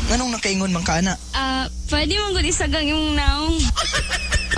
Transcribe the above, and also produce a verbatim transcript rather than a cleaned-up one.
Nganong nakaingon man ka ana? Ah, pwede mong gud isagang yung naong.